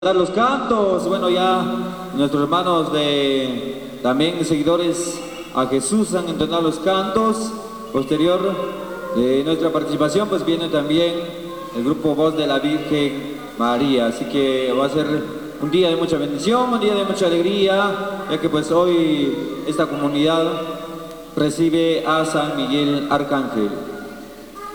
Los cantos, bueno, ya nuestros hermanos también seguidores a Jesús han entonado los cantos. Posterior de nuestra participación pues viene también el grupo Voz de la Virgen María, así que va a ser un día de mucha bendición, un día de mucha alegría, ya que pues hoy esta comunidad recibe a San Miguel Arcángel.